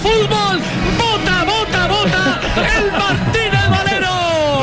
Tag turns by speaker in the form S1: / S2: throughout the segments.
S1: fútbol. ¡Vota, vota, vota! ¡El Martínez Valero!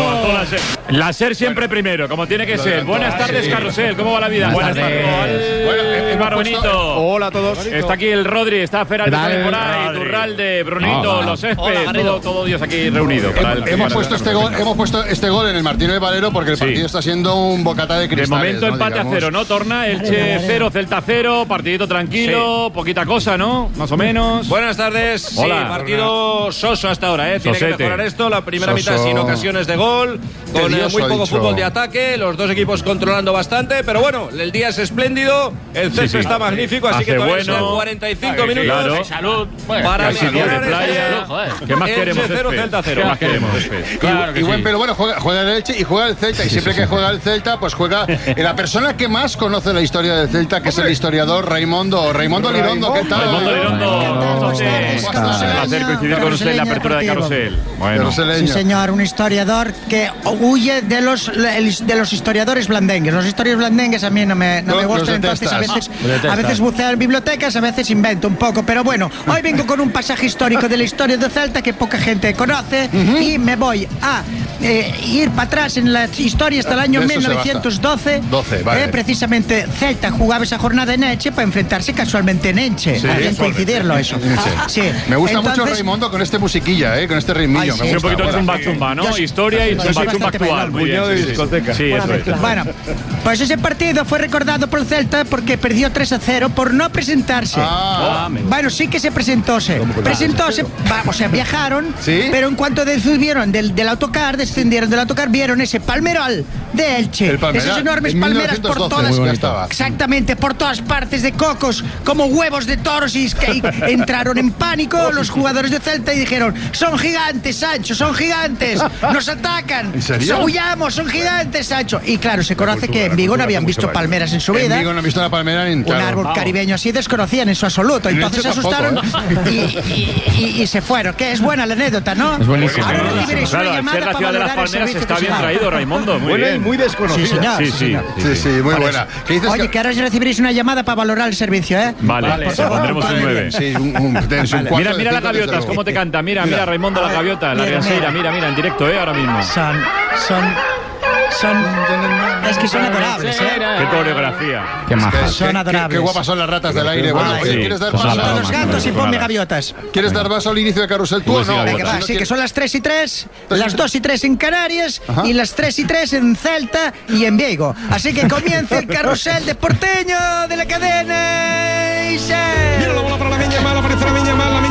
S2: La SER siempre primero, como tiene que ser. Buenas tardes, Carrusel. ¿Cómo va la vida?
S3: Buenas tardes.
S2: Bueno, Brunito.
S3: Hola a todos.
S2: Está aquí el Rodri, está Feraldo por ahí, Turralde, Brunito, los Céspedes, todo Dios aquí reunido.
S3: Hemos puesto este gol en el Martínez Valero porque el partido está siendo un bocata de cristales.
S2: De momento empate a 0, ¿no? Torna, Elche 0, Celta 0, partidito tranquilo, poquita cosa, ¿no? Más o menos.
S4: Buenas tardes.
S2: Hola.
S4: Sí, partido soso hasta ahora, ¿eh? Tiene que mejorar esto. La primera mitad sin ocasiones de gol, con muy poco fútbol de ataque, los dos equipos controlando bastante, pero bueno, el día es espléndido, el césped está magnífico, así que todavía son 45 minutos.
S2: Claro.
S1: Salud.
S2: Para mejorar
S4: playa.
S2: ¿Qué más queremos?
S4: 0, Celta 0.
S2: ¿Qué más queremos?
S3: Claro y buen, pero bueno, juega el Elche y juega el Celta, y siempre que juega el Celta, pues juega la persona que más conoce la historia del Celta, que es el historiador Raimondo Lirondo. ¿Qué tal?
S2: Raimondo Lirondo, un placer coincidir con usted en la apertura de Carrusel. Bueno,
S5: sí, señor, un historiador que huye de los historiadores blandengues. Los historiadores blandengues a mí no me gustan, entonces a veces buceo en bibliotecas, a veces invento un poco, pero bueno, hoy vengo con un pasaje histórico de la historia de Celta que poca gente conoce y me voy a ir para atrás en la historia hasta el año 1912. Precisamente Celta jugaba esa jornada en Elche para enfrentarse casualmente en Elche. Hay que coincidirlo eso. Sí.
S3: Me gusta mucho Raimondo con este musiquilla, con este ritmillo.
S2: Un poquito de zumba, ¿no? Historia y zumba actual.
S3: Puñado de discoteca.
S2: Sí, eso es.
S5: Bueno, pues ese partido fue recordado por el Celta porque perdió 3-0 por no presentarse. Bueno, sí que se presentóse, o sea, viajaron, pero en cuanto descendieron del autocar, vieron ese palmeral de Elche, esas enormes palmeras por todas, exactamente, por todas partes, de cocos como huevos de toros, y entraron en pánico los jugadores de Celta y dijeron: son gigantes, Sancho, son gigantes, nos atacan, huyamos, son gigantes, Sancho. Y claro, se conoce que en Vigo no habían visto palmeras en su vida.
S3: En Vigo no han visto una palmera ni
S5: un árbol caribeño así desconocían en su absoluto. Entonces se asustaron y se fueron. Que es buena la anécdota, ¿no?
S2: Es buenísimo. Claro, al ser la ciudad de las palmeras está bien traído, Raimondo. Muy
S3: buena
S2: bien.
S3: Y muy desconocida. Sí, muy buena.
S5: Oye, que ahora recibiréis una llamada para valorar el servicio, ¿eh?
S2: Vale, pondremos un 9.
S3: Sí,
S2: Mira las gaviotas, cómo te canta. Mira, Raimondo, la gaviota, la riaseira. Mira, en directo, ahora mismo.
S5: Es que son adorables,
S2: Qué coreografía.
S3: Qué majas.
S5: Son adorables.
S3: Qué guapas son las ratas del aire. Bueno, ¿quieres dar paso
S5: a los gatos y ponme gaviotas?
S3: ¿Quieres dar paso al inicio de Carrusel tú o no?
S5: Venga, va, sí, que son las 3:03, las 2:03 en Canarias y las 3:03 en Celta y en Vigo. Así que comienza el Carrusel de Porteño de la cadena Iser.
S1: Mira la bola para la Viña Mal, aparece la Viña Mal,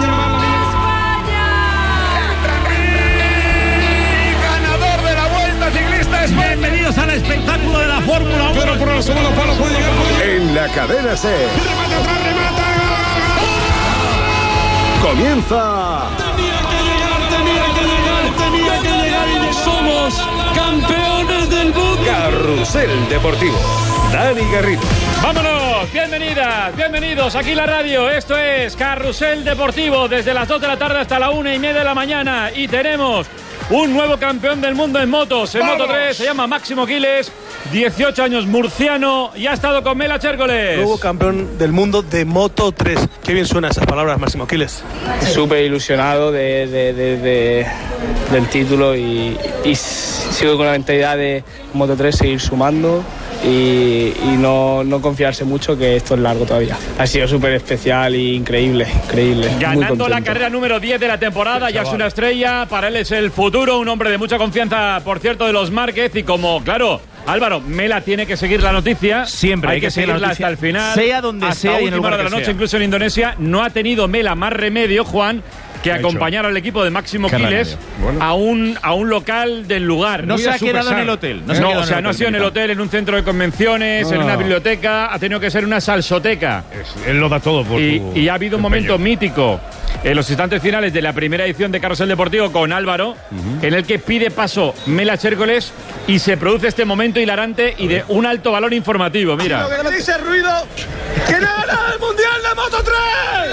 S1: bienvenidos al espectáculo de la Fórmula 1. Pero por el segundo palo puede llegar.
S6: En la cadena C.
S1: Remata.
S6: Comienza.
S1: Tenía que llegar y somos campeones del mundo.
S6: Carrusel Deportivo. Dani Garrido.
S2: ¡Vámonos! Bienvenidos aquí en la radio. Esto es Carrusel Deportivo desde las 2 de la tarde hasta la 1:30 de la mañana. Y tenemos un nuevo campeón del mundo en motos, en Moto 3, se llama Máximo Quiles, 18 años, murciano, y ha estado con Mela Chércoles.
S7: Nuevo campeón del mundo de Moto 3. Qué bien suenan esas palabras, Máximo Quiles.
S8: Súper ilusionado del título y sigo con la mentalidad de Moto 3 seguir sumando y no confiarse mucho, que esto es largo todavía. Ha sido súper especial e increíble.
S2: Ganando la carrera número 10 de la temporada, ya es una estrella, para él es el futuro, un hombre de mucha confianza, por cierto, de los Márquez, y como, claro, Álvaro, Mela tiene que seguir la noticia.
S9: Siempre
S2: hay que seguirla hasta el final.
S9: Sea donde
S2: hasta
S9: sea y en
S2: última hora de la noche, incluso en Indonesia. No ha tenido Mela más remedio, Juan, que acompañar al equipo de Máximo Quiles a un local del lugar.
S9: No se ha quedado en el hotel.
S2: No ha sido en el hotel, en un centro de convenciones, en una biblioteca. Ha tenido que ser una salsoteca.
S9: Él lo da todo por
S2: y ha habido un momento mítico en los instantes finales de la primera edición de Carrusel Deportivo con Álvaro, en el que pide paso Mela Chércoles y se produce este momento hilarante y de un alto valor informativo. Mira.
S1: Lo que me dice ruido, que no gana el Mundial de Moto 3.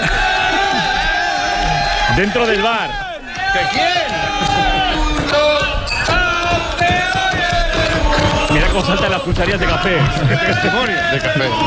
S2: Dentro del bar.
S1: ¿De quién?
S2: Mira cómo saltan las cucharillas de café.
S3: De café.